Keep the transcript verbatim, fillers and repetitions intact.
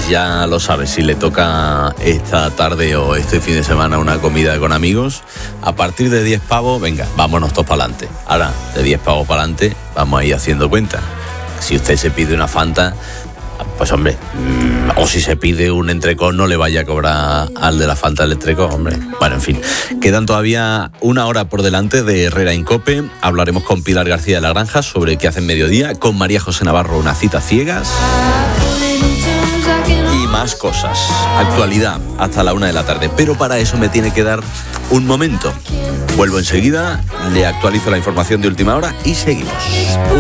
ya lo sabes, si le toca esta tarde o este fin de semana una comida con amigos, a partir de diez pavos, venga, vámonos todos para adelante. Ahora, de diez pavos para adelante, vamos a ir haciendo cuenta. Si usted se pide una Fanta, pues hombre, mmm, o si se pide un entrecot, no le vaya a cobrar al de la Fanta el entrecot, hombre. Bueno, en fin, quedan todavía una hora por delante de Herrera en COPE. Hablaremos con Pilar García de la Granja sobre qué hace en mediodía, con María José Navarro una cita ciegas y más cosas. Actualidad hasta la una de la tarde, pero para eso me tiene que dar un momento. Vuelvo enseguida, le actualizo la información de última hora y seguimos.